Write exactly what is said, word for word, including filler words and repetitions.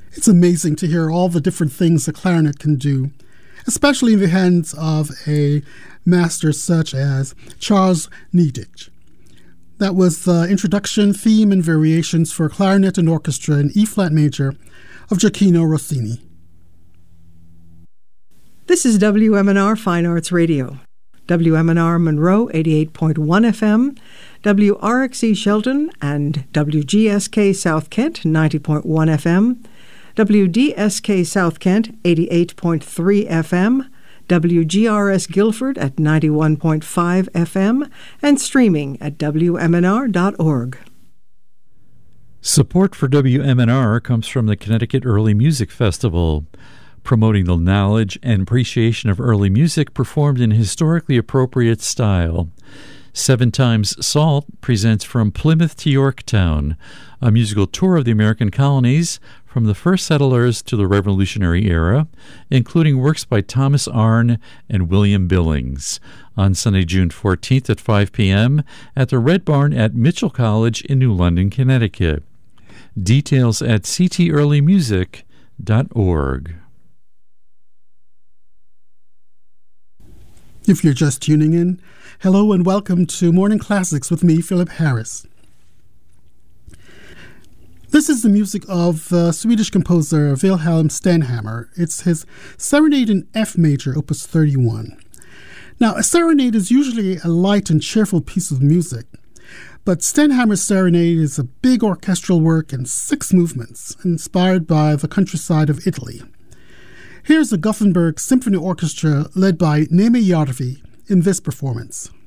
It's amazing to hear all the different things the clarinet can do, especially in the hands of a master such as Charles Neidich. That was the introduction, theme, and variations for clarinet and orchestra in E-flat major of Gioacchino Rossini. This is W M N R Fine Arts Radio. W M N R Monroe eighty-eight point one F M, W R X E Shelton and W G S K South Kent ninety point one F M, W D S K South Kent eighty-eight point three F M, W G R S Guilford at ninety-one point five F M, and streaming at W M N R dot org. Support for W M N R comes from the Connecticut Early Music Festival, promoting the knowledge and appreciation of early music performed in historically appropriate style. Seven Times Salt presents From Plymouth to Yorktown, a musical tour of the American colonies from the first settlers to the Revolutionary era, including works by Thomas Arne and William Billings, on Sunday, June fourteenth at five p.m. at the Red Barn at Mitchell College in New London, Connecticut. Details at c t early music dot org. If you're just tuning in, hello and welcome to Morning Classics with me, Philip Harris. This is the music of the Swedish composer Wilhelm Stenhammar. It's his Serenade in F major, opus thirty-one. Now, a serenade is usually a light and cheerful piece of music, but Stenhammar's Serenade is a big orchestral work in six movements, inspired by the countryside of Italy. Here's the Gothenburg Symphony Orchestra led by Neme Järvi in this performance.